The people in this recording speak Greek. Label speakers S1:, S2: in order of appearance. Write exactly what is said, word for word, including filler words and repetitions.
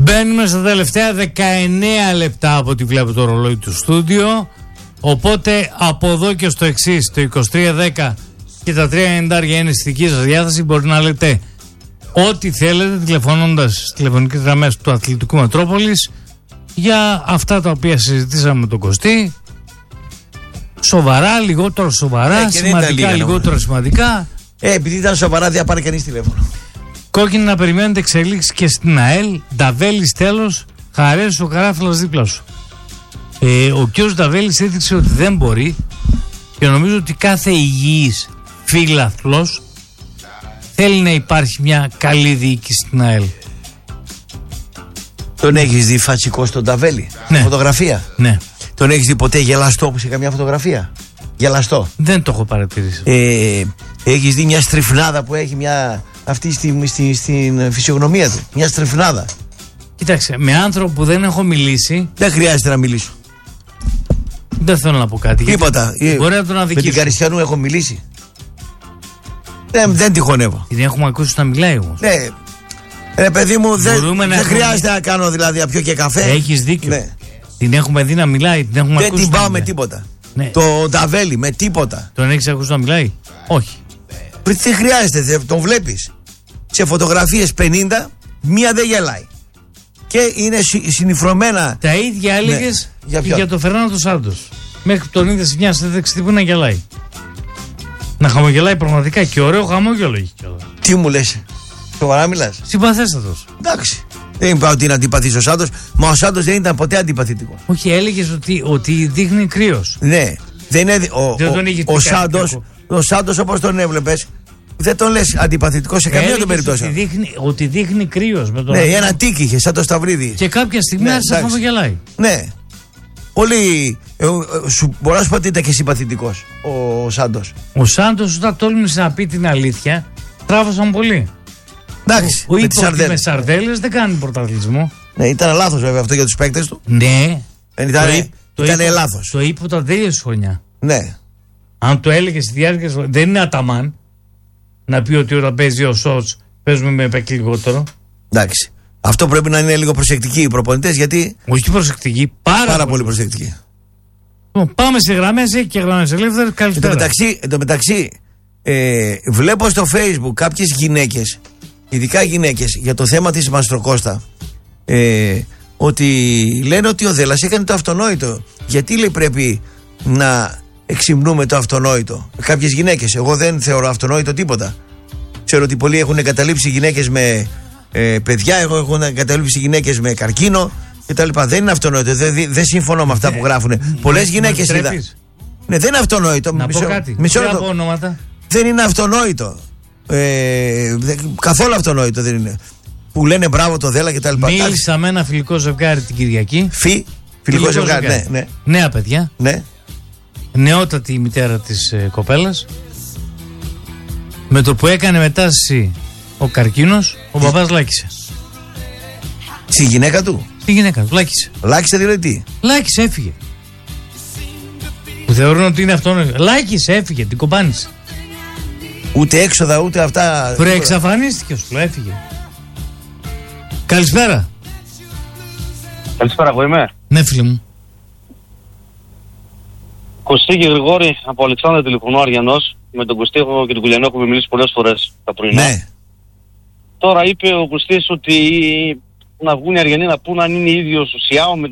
S1: Μπαίνουμε στα τελευταία δεκαεννέα λεπτά από ό,τι βλέπω το ρολόι του στούντιο. Οπότε από εδώ και στο εξής, το είκοσι τρία δέκα και τα τρία ενενήντα είναι στη δική σας διάθεση. Μπορεί να λέτε ό,τι θέλετε τηλεφωνώντας στις τηλεφωνικές γραμμές του Αθλητικού Μετρόπολης για αυτά τα οποία συζητήσαμε με τον Κωστή. Σοβαρά, λιγότερο σοβαρά,
S2: ε,
S1: σημαντικά, λίγα, λιγότερο σημαντικά.
S2: Ε, επειδή ήταν σοβαρά, δεν θα πάρει κανείς τηλέφωνο.
S1: Κόκκινη να περιμένετε εξελίξεις και στην ΑΕΛ. Νταβέλης τέλος, χαρές ο Καράφλας δίπλα σου. Ε, ο κ. Νταβέλης έδειξε ότι δεν μπορεί και νομίζω ότι κάθε υγιής φίλαθλος θέλει να υπάρχει μια καλή διοίκηση στην ΑΕΛ.
S2: Τον έχεις δει φατσικό στον Νταβέλη?
S1: Ναι.
S2: Φωτογραφία?
S1: Ναι.
S2: Τον έχεις δει ποτέ γελαστό που σε καμιά φωτογραφία? Γελαστό?
S1: Δεν το έχω παρατηρήσει.
S2: Ε, έχεις δει μια στριφνάδα που έχει μια, αυτή στη, στη, στην φυσιογνωμία του? Μια στριφνάδα.
S1: Κοίταξε, με άνθρωπο που δεν έχω μιλήσει.
S2: Δεν χρειάζεται να μιλήσω.
S1: Δεν θέλω να πω κάτι.
S2: Τίποτα.
S1: Μπορεί να τον αδικήσω.
S2: Με την Καριστιανού έχω μιλήσει. Δεν, δεν τυχονεύω.
S1: Την έχουμε ακούσει να μιλάει όμως.
S2: Ναι. Ρε παιδί μου, δεν, δεν
S1: έχουμε...
S2: χρειάζεται να κάνω δηλαδή να πιω και καφέ.
S1: Έχεις δίκιο. Ναι. Την έχουμε δει να μιλάει. Την έχουμε
S2: δεν
S1: ακούσει
S2: την πάω με
S1: μιλάει.
S2: τίποτα.
S1: Ναι.
S2: Το Νταβέλη με τίποτα.
S1: Τον έχεις ακούσει να μιλάει? Όχι.
S2: Δεν χρειάζεται, τον βλέπεις. Σε φωτογραφίες πενήντα, μία δεν γελάει. Και είναι συνυφρωμένα.
S1: Τα ίδια έλεγες
S2: ναι.
S1: για, για τον Φερνάντο Σάντος. Μέχρι που τον είδες σε μια συνέντευξη τύπου να γελάει. Να χαμογελάει πραγματικά και ωραίο χαμόγελο έχει κιόλας.
S2: Τι μου λες, σοβαρά μιλάς?
S1: Συμπαθέστατος.
S2: Εντάξει. Δεν είπα ότι είναι αντιπαθής ο Σάντος, μα ο Σάντος δεν ήταν ποτέ αντιπαθητικό.
S1: Όχι, έλεγες ότι, ότι δείχνει κρύος.
S2: Ναι, δεν είναι. Ο,
S1: δεν
S2: ο,
S1: τον
S2: ο, ο Σάντος, ο Σάντος όπως τον έβλεπες, δεν τον λες αντιπαθητικό σε καμία των περιπτώσεων.
S1: Ότι δείχνει, ότι δείχνει κρύος με τον.
S2: Ναι, άνθρωπο. Ένα τίκ είχε, σαν το Σταυρίδι.
S1: Και κάποια στιγμή
S2: ναι,
S1: άρχισε να χαμογελάει.
S2: Ναι. Πολύ. Ε, ε, σου, μπορώ να σου πω ότι ήταν και συμπαθητικός ο Σάντος.
S1: Ο Σάντος, όταν τόλμησε να πει την αλήθεια, τράβωσαν πολύ.
S2: Εντάξει.
S1: Ο είπε ότι με σαρδέλες δεν κάνει πρωταθλητισμό.
S2: Ναι, ήταν λάθος βέβαια αυτό για τους παίκτες του.
S1: Ναι.
S2: Δεν ήταν, το ήταν λάθος.
S1: Το είπε όταν τέλειωσε η χρονιά.
S2: Ναι.
S1: Αν το έλεγε στη διάρκεια. Δεν είναι αταμάν να πει ότι όταν παίζει ο Σότς παίζουμε με παίκτη λιγότερο.
S2: Εντάξει. Αυτό πρέπει να είναι λίγο προσεκτικοί οι προπονητές γιατί.
S1: Όχι προσεκτικοί, πάρα,
S2: πάρα πολύ προσεκτικοί.
S1: Πάμε σε γραμμές, έχει και γραμμές ελεύθερες. Καλησπέρα.
S2: Εν τω μεταξύ, εν τω μεταξύ ε, βλέπω στο Facebook κάποιες γυναίκες, ειδικά γυναίκες, για το θέμα της Μαστροκώστα, ε, ότι λένε ότι ο Δέλλας έκανε το αυτονόητο. Γιατί λέει πρέπει να εξυμνούμε το αυτονόητο? Κάποιες γυναίκες. Εγώ δεν θεωρώ αυτονόητο τίποτα. Ξέρω ότι πολλοί έχουν εγκαταλείψει γυναίκες με ε, παιδιά, εγώ έχω εγκαταλείψει γυναίκες με καρκίνο κτλ. Δεν είναι αυτονόητο. Δεν, δεν συμφωνώ με αυτά που γράφουν. Πολλές γυναίκες είδα. Ναι, δεν είναι αυτονόητο.
S1: Να
S2: μισό,
S1: πω κάτι.
S2: Μισό,
S1: να πω ονόματα.
S2: Δεν είναι αυτονόητο. Ε, δε, καθόλου αυτονόητο δεν είναι. Που λένε μπράβο το Δέλλα κτλ.
S1: Μίλησα με ένα φιλικό ζευγάρι την Κυριακή.
S2: Φι, φιλικό, φιλικό ζευγάρι, ζευγάρι. Ναι, ναι.
S1: Νέα παιδιά.
S2: Ναι.
S1: Νεότατη η μητέρα της ε, κοπέλας. Με το που έκανε μετάσταση ο καρκίνος, ο παπάς λάκησε.
S2: Στη γυναίκα του.
S1: Στη γυναίκα του, λάκησε.
S2: Λάκησε δηλαδή τι?
S1: Λάκησε, έφυγε. Που θεωρούν ότι είναι αυτό. Λάκησε, έφυγε, την κομπάνησε.
S2: Ούτε έξοδα, ούτε αυτά.
S1: Προεξαφανίστηκε, σου λέει, έφυγε. Καλησπέρα.
S3: Καλησπέρα, εγώ είμαι.
S1: Ναι, φίλε μου.
S3: Κωστή και Γρηγόρη, από Αλεξάνδρα τηλεφωνώ, Αριανός. Με τον Κωστή και τον Κουλιανό έχουμε μιλήσει πολλές φορές τα πρωινά.
S2: Ναι.
S3: Τώρα είπε ο Κωστής ότι να βγουν οι Αριανοί να πούν αν είναι ίδιος ο Σιάο με